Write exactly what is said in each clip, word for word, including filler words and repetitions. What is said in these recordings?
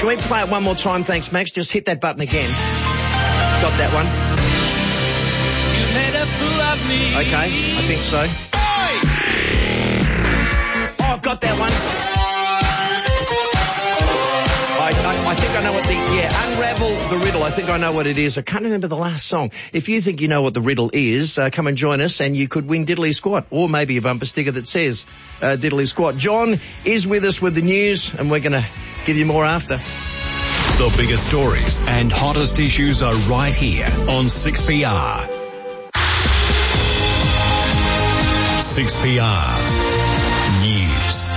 Can we play it one more time? Thanks, Max. Just hit that button again. Got that one? You made a fool of me. Okay, I think so. Oh, I've got that one. I, I, I think I know what the, yeah, Unravel the Riddle. I think I know what it is. I can't remember the last song. If you think you know what the riddle is, uh, come and join us and you could win Diddley Squat, or maybe a bumper sticker that says uh, Diddley Squat. John is with us with the news, and we're going to give you more after. The biggest stories and hottest issues are right here on six P R. six P R News.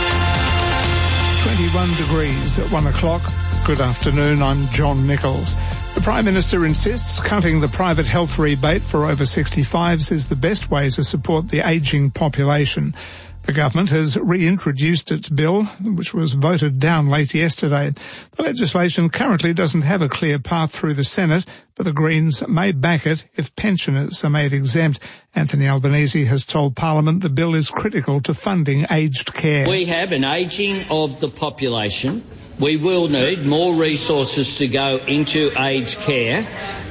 twenty-one degrees at one o'clock. Good afternoon, I'm John Nichols. The Prime Minister insists cutting the private health rebate for over sixty-fives is the best way to support the ageing population. The government has reintroduced its bill, which was voted down late yesterday. The legislation currently doesn't have a clear path through the Senate, but the Greens may back it if pensioners are made exempt. Anthony Albanese has told Parliament the bill is critical to funding aged care. We have an ageing of the population. We will need more resources to go into aged care,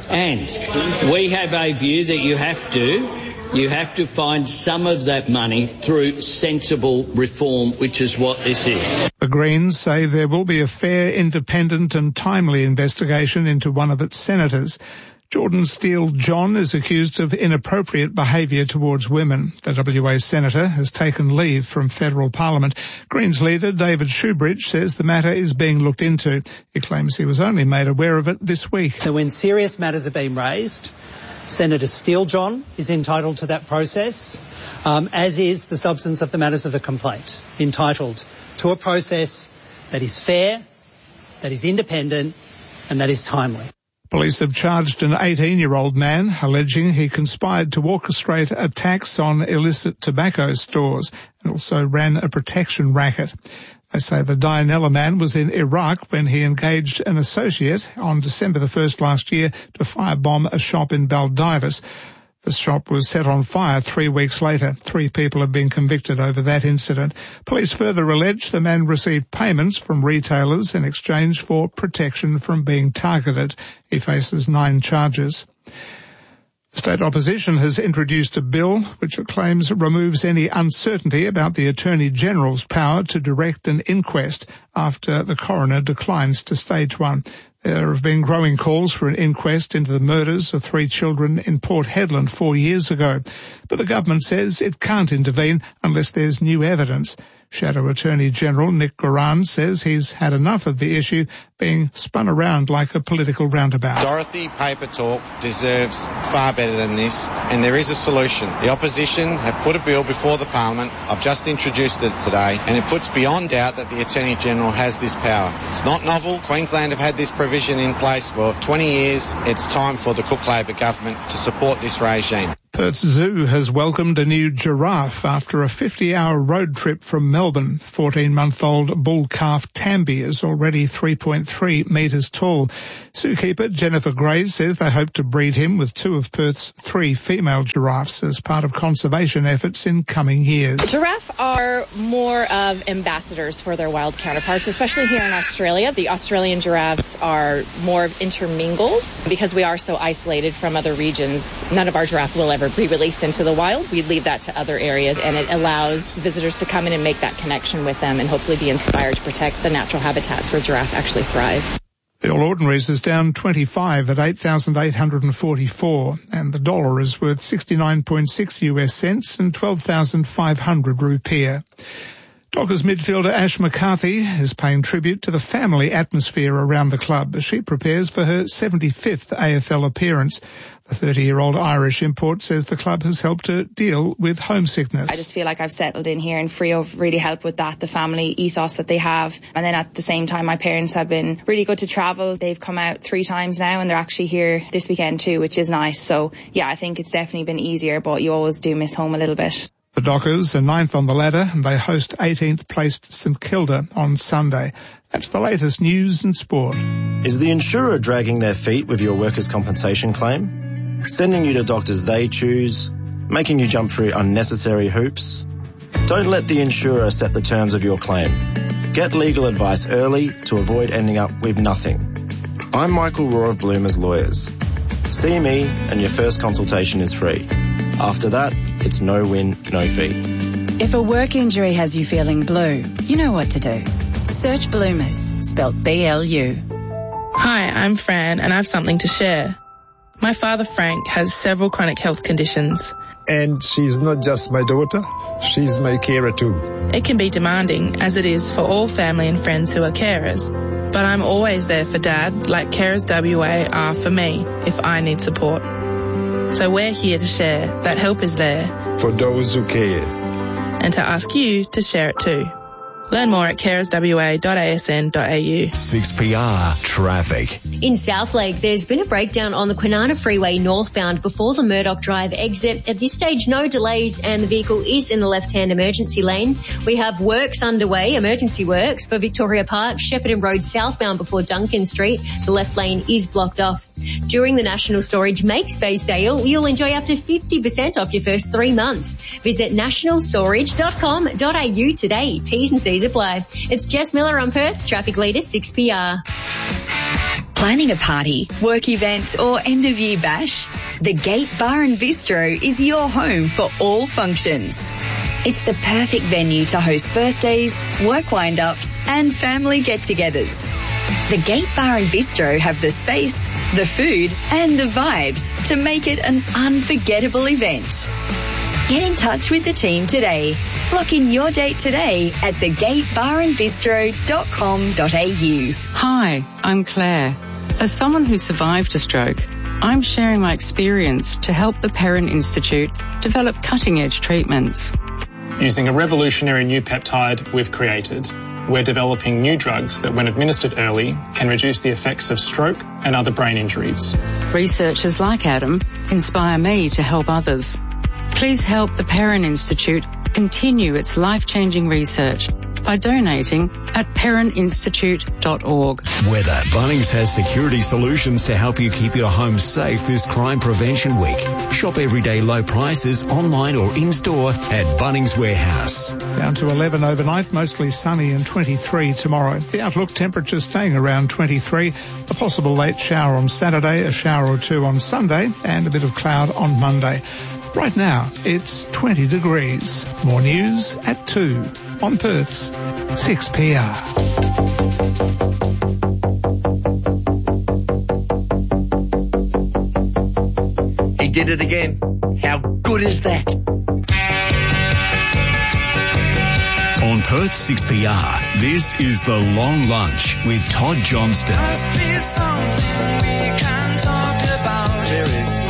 and we have a view that you have to You have to find some of that money through sensible reform, which is what this is. The Greens say there will be a fair, independent and timely investigation into one of its senators. Jordan Steele John is accused of inappropriate behaviour towards women. The W A senator has taken leave from federal parliament. Greens leader David Shoebridge says the matter is being looked into. He claims he was only made aware of it this week. So when serious matters are being raised, Senator Steele John is entitled to that process, um, as is the substance of the matters of the complaint, entitled to a process that is fair, that is independent, and that is timely. Police have charged an eighteen-year-old man alleging he conspired to orchestrate attacks on illicit tobacco stores and also ran a protection racket. They say the Dianella man was in Iraq when he engaged an associate on December the first last year to firebomb a shop in Baldivis. The shop was set on fire three weeks later. Three people have been convicted over that incident. Police further allege the man received payments from retailers in exchange for protection from being targeted. He faces nine charges. State opposition has introduced a bill which it claims removes any uncertainty about the Attorney-General's power to direct an inquest after the coroner declines to stage one. There have been growing calls for an inquest into the murders of three children in Port Hedland four years ago. But the government says it can't intervene unless there's new evidence. Shadow Attorney-General Nick Goran says he's had enough of the issue being spun around like a political roundabout. Dorothy Paper Talk deserves far better than this, and there is a solution. The opposition have put a bill before the Parliament. I've just introduced it today, and it puts beyond doubt that the Attorney-General has this power. It's not novel. Queensland have had this provision in place for twenty years. It's time for the Cook Labor government to support this regime. Perth Zoo has welcomed a new giraffe after a fifty-hour road trip from Melbourne. fourteen-month-old bull calf Tambi is already three point three metres tall. Zookeeper Jennifer Gray says they hope to breed him with two of Perth's three female giraffes as part of conservation efforts in coming years. Giraffes are more of ambassadors for their wild counterparts, especially here in Australia. The Australian giraffes are more intermingled because we are so isolated from other regions. None of our giraffe will ever be released into the wild. We leave that to other areas, and it allows visitors to come in and make that connection with them and hopefully be inspired to protect the natural habitats where giraffe actually thrive. The All Ordinaries is down twenty-five at eight thousand eight hundred forty-four, and the dollar is worth sixty-nine point six U S cents and twelve thousand five hundred rupiah. Dockers midfielder Ash McCarthy is paying tribute to the family atmosphere around the club as she prepares for her seventy-fifth A F L appearance. The thirty-year-old Irish import says the club has helped her deal with homesickness. I just feel like I've settled in here, and Freo have really helped with that, the family ethos that they have. And then at the same time, my parents have been really good to travel. They've come out three times now, and they're actually here this weekend too, which is nice. So yeah, I think it's definitely been easier, but you always do miss home a little bit. The Dockers are ninth on the ladder, and they host eighteenth placed St Kilda on Sunday. That's the latest news and sport. Is the insurer dragging their feet with your workers' compensation claim? Sending you to doctors they choose? Making you jump through unnecessary hoops? Don't let the insurer set the terms of your claim. Get legal advice early to avoid ending up with nothing. I'm Michael Rohr of Bloomers Lawyers. See me and your first consultation is free. After that, it's no win, no fee. If a work injury has you feeling blue, you know what to do. Search Bloomers, spelt B L U. Hi, I'm Fran and I have something to share. My father Frank has several chronic health conditions. And she's not just my daughter, she's my carer too. It can be demanding, as it is for all family and friends who are carers. But I'm always there for Dad, like Carers W A are for me, if I need support. So we're here to share that help is there. For those who care. And to ask you to share it too. Learn more at carers w a dot a s n dot a u. six P R Traffic. In Southlake, there's been a breakdown on the Kwinana Freeway northbound before the Murdoch Drive exit. At this stage, no delays and the vehicle is in the left-hand emergency lane. We have works underway, emergency works, for Victoria Park, Shepparton Road southbound before Duncan Street. The left lane is blocked off. During the National Storage Make Space sale, you'll enjoy up to fifty percent off your first three months. Visit national storage dot com dot a u today. T's and C's apply. It's Jess Miller on Perth's Traffic Leader six P R. Planning a party, work event or end-of-year bash? The Gate Bar and Bistro is your home for all functions. It's the perfect venue to host birthdays, work wind-ups and family get-togethers. The Gate Bar and Bistro have the space, the food and the vibes to make it an unforgettable event. Get in touch with the team today. Lock in your date today at the gate bar and bistro dot com dot a u. Hi, I'm Claire. As someone who survived a stroke, I'm sharing my experience to help the Perrin Institute develop cutting-edge treatments. Using a revolutionary new peptide we've created, we're developing new drugs that, when administered early, can reduce the effects of stroke and other brain injuries. Researchers like Adam inspire me to help others. Please help the Perrin Institute continue its life-changing research by donating at perrin institute dot org. Weather. Bunnings has security solutions to help you keep your home safe this Crime Prevention Week. Shop everyday low prices online or in-store at Bunnings Warehouse. Down to eleven overnight, mostly sunny and twenty-three tomorrow. The outlook temperature staying around twenty-three. A possible late shower on Saturday, a shower or two on Sunday, and a bit of cloud on Monday. Right now, it's twenty degrees. More news at two on Perth's six P R. He did it again. How good is that? On Perth six P R, this is The Long Lunch with Todd Johnston. Must be something we can talk about. There is.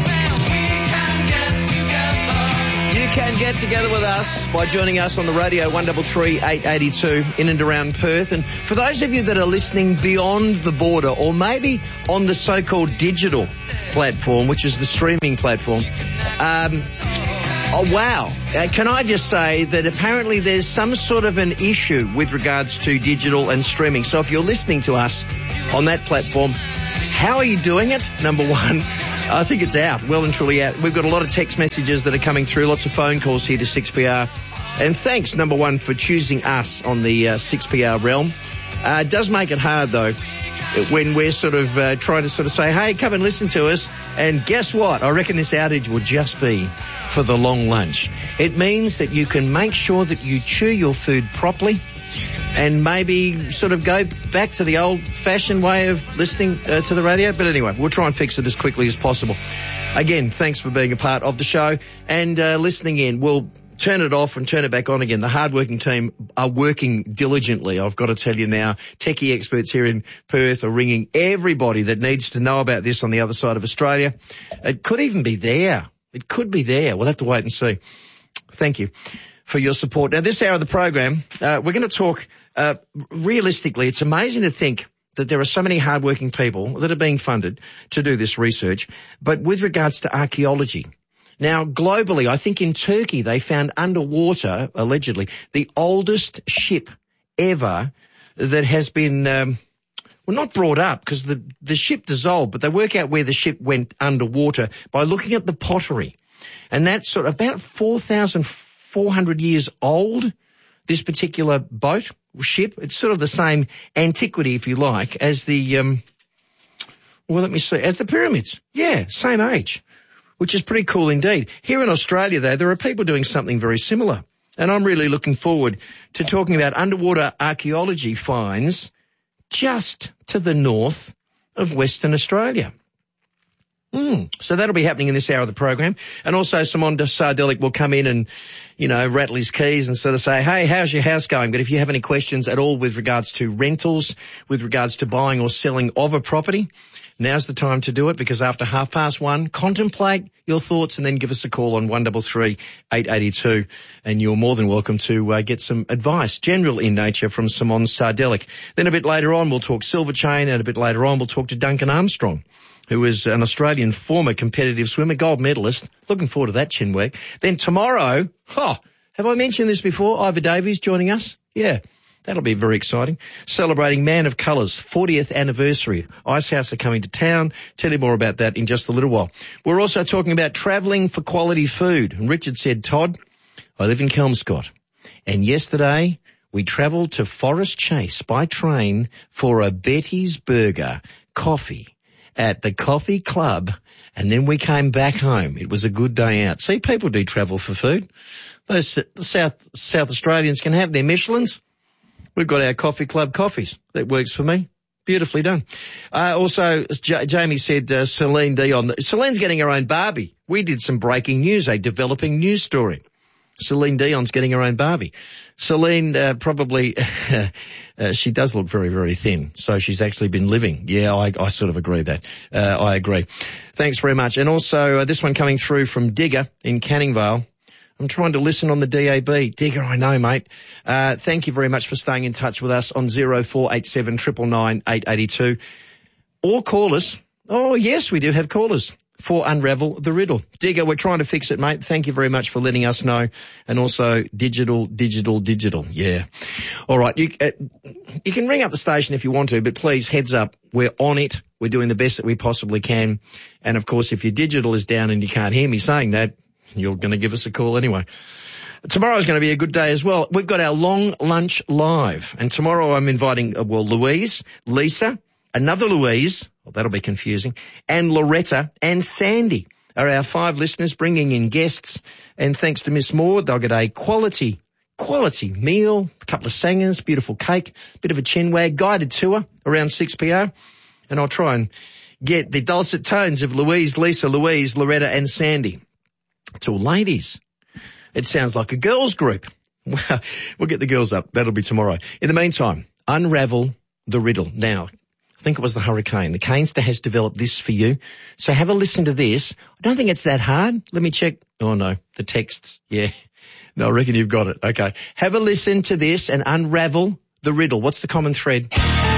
You can get together with us by joining us on the radio, one three three, eight eight two, in and around Perth. And for those of you that are listening beyond the border, or maybe on the so-called digital platform, which is the streaming platform, um, oh, wow. Uh, can I just say that apparently there's some sort of an issue with regards to digital and streaming. So if you're listening to us on that platform, how are you doing it? Number one, I think it's out, well and truly out. We've got a lot of text messages that are coming through, lots of phone calls here to six P R. And thanks, number one, for choosing us on the uh, six P R realm. Uh, it does make it hard, though, when we're sort of uh, trying to sort of say, hey, come and listen to us. And guess what? I reckon this outage will just be for the long lunch. It means that you can make sure that you chew your food properly and maybe sort of go back to the old-fashioned way of listening uh, to the radio. But anyway, we'll try and fix it as quickly as possible. Again, thanks for being a part of the show and uh, listening in. We'll turn it off and turn it back on again. The hard-working team are working diligently, I've got to tell you now. Techie experts here in Perth are ringing everybody that needs to know about this on the other side of Australia. It could even be there. It could be there. We'll have to wait and see. Thank you for your support. Now, this hour of the program, uh, we're going to talk, uh, realistically, it's amazing to think that there are so many hardworking people that are being funded to do this research, but with regards to archaeology. Now, globally, I think in Turkey they found underwater, allegedly, the oldest ship ever that has been, um, well, not brought up because the, the ship dissolved, but they work out where the ship went underwater by looking at the pottery. And that's sort of about four thousand four hundred years old, this particular boat, ship. It's sort of the same antiquity, if you like, as the, um, well, let me see, as the pyramids. Yeah, same age, which is pretty cool indeed. Here in Australia, though, there are people doing something very similar. And I'm really looking forward to talking about underwater archaeology finds just to the north of Western Australia. Mm. So that'll be happening in this hour of the program. And also Simon Sardelic will come in and, you know, rattle his keys and sort of say, hey, how's your house going? But if you have any questions at all with regards to rentals, with regards to buying or selling of a property, now's the time to do it, because after half past one, contemplate your thoughts and then give us a call on one three three, eight eight two, and you're more than welcome to uh, get some advice, general in nature, from Simon Sardelic. Then a bit later on, we'll talk silver chain, and a bit later on, we'll talk to Duncan Armstrong, who is an Australian former competitive swimmer, gold medalist. Looking forward to that chinwag. Then tomorrow, oh, have I mentioned this before? Ivor Davies joining us? Yeah. That'll be very exciting. Celebrating Man of Colour's fortieth anniversary. Icehouse are coming to town. Tell you more about that in just a little while. We're also talking about travelling for quality food. And Richard said, Todd, I live in Kelmscott. And yesterday we travelled to Forest Chase by train for a Betty's Burger coffee at the Coffee Club. And then we came back home. It was a good day out. See, people do travel for food. Those South, South Australians can have their Michelins. We've got our Coffee Club coffees. That works for me. Beautifully done. Uh, also, J- Jamie said uh, Celine Dion. Celine's getting her own Barbie. We did some breaking news, a developing news story. Celine Dion's getting her own Barbie. Celine uh, probably, uh, she does look very, very thin. So she's actually been living. Yeah, I, I sort of agree with that. Uh, I agree. Thanks very much. And also uh, this one coming through from Digger in Canning Vale. I'm trying to listen on the D A B. Digger, I know, mate. Uh, thank you very much for staying in touch with us on zero four eight seven, nine nine nine, eight eight two. Or call us. Oh, yes, we do have callers for Unravel the Riddle. Digger, we're trying to fix it, mate. Thank you very much for letting us know. And also digital, digital, digital. Yeah. All right. You, uh, you can ring up the station if you want to, but please, heads up, we're on it. We're doing the best that we possibly can. And, of course, if your digital is down and you can't hear me saying that, you're going to give us a call anyway. Tomorrow's going to be a good day as well. We've got our long lunch live. And tomorrow I'm inviting, uh, well, Louise, Lisa, another Louise, well, that'll be confusing, and Loretta and Sandy are our five listeners bringing in guests. And thanks to Miss Maud, they'll get a quality, quality meal, a couple of sangers, beautiful cake, bit of a chinwag, guided tour around six p.m. And I'll try and get the dulcet tones of Louise, Lisa, Louise, Loretta and Sandy. To ladies. It sounds like a girls group. Well, we'll get the girls up. That'll be tomorrow. In the meantime, unravel the riddle. Now, I think it was the hurricane. The Canester has developed this for you. So have a listen to this. I don't think it's that hard. Let me check. Oh, no. The texts. Yeah. No, I reckon you've got it. Okay. Have a listen to this and unravel the riddle. What's the common thread?